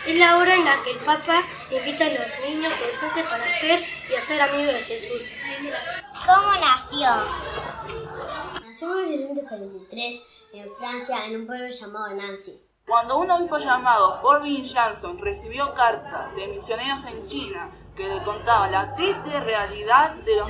Es la hora en la que el Papa invita a los niños y adolescentes para ser y hacer amigos de Jesús. ¿Cómo nació? Nació en 1943 en Francia, en un pueblo llamado Nancy. Cuando un obispo llamado Forbin Jansson recibió cartas de misioneros en China que le contaban la triste realidad de los